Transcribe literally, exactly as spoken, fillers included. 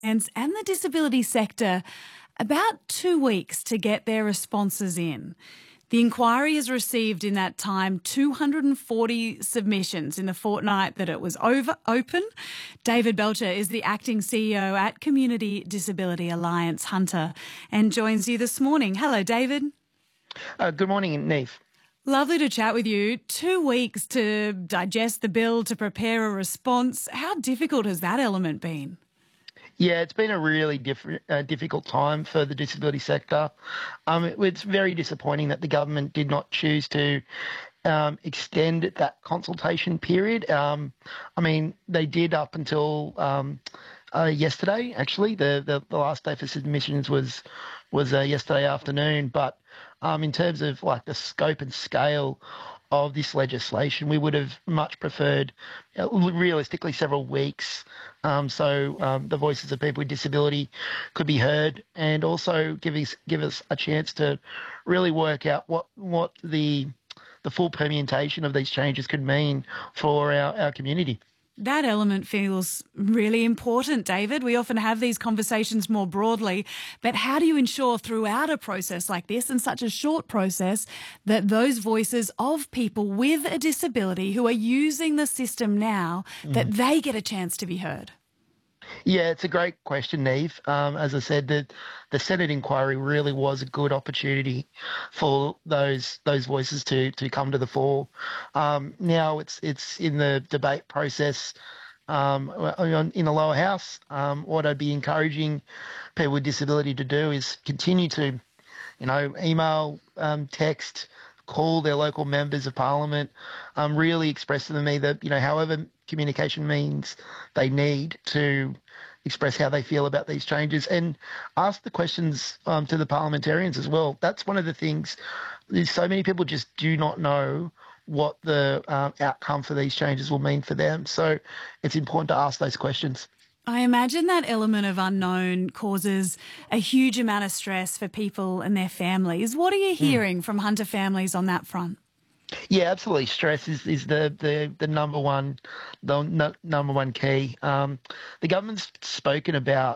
and and the disability sector about two weeks to get their responses in. The inquiry has received in that time two hundred forty submissions in the fortnight that it was over open. David Belcher is the acting C E O at Community Disability Alliance Hunter and joins you this morning. Hello, David. Uh, good morning, Neve. Lovely to chat with you. Two weeks to digest the bill, to prepare a response. How difficult has that element been? Yeah, it's been a really diff- uh, difficult time for the disability sector. Um, it, it's very disappointing that the government did not choose to um, extend that consultation period. Um, I mean, they did up until um, uh, yesterday, actually. The, the, the last day for submissions was was uh, yesterday afternoon. But um, in terms of like the scope and scale of this legislation, we would have much preferred, uh, realistically, several weeks, um, so um, the voices of people with disability could be heard, and also give us give us a chance to really work out what what the the full permutation of these changes could mean for our, our community. That element feels really important, David. We often have these conversations more broadly, but how do you ensure throughout a process like this, and such a short process, that those voices of people with a disability who are using the system now, mm. that they get a chance to be heard? Yeah, it's a great question, Neve. Um, as I said, the the Senate inquiry really was a good opportunity for those those voices to to come to the fore. Um, now it's it's in the debate process um, in the lower house. Um, what I'd be encouraging people with disability to do is continue to, you know, email, um, text, call their local members of parliament, um, really express to them either, you know, however communication means they need to express how they feel about these changes, and ask the questions um, to the parliamentarians as well. That's one of the things. There's so many people just do not know what the um, outcome for these changes will mean for them. So it's important to ask those questions. I imagine that element of unknown causes a huge amount of stress for people and their families. What are you hearing mm. from Hunter families on that front? Yeah, absolutely. Stress is, is the, the, the number one the no, number one key. Um, the government's spoken about